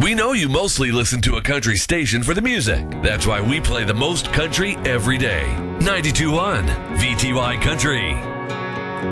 We know you mostly listen to a country station for the music. That's why we play the most country every day. 92.1 VTY Country.